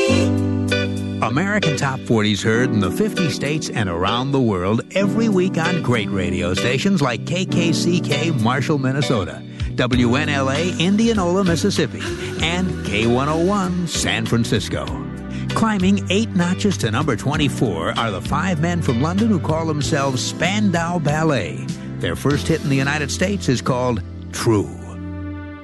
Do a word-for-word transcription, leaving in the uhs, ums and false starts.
American Top forty is heard in the fifty states and around the world every week on great radio stations like K K C K Marshall, Minnesota, W N L A Indianola, Mississippi, and K one oh one San Francisco. Climbing eight notches to number twenty-four are the five men from London who call themselves Spandau Ballet. Their first hit in the United States is called True.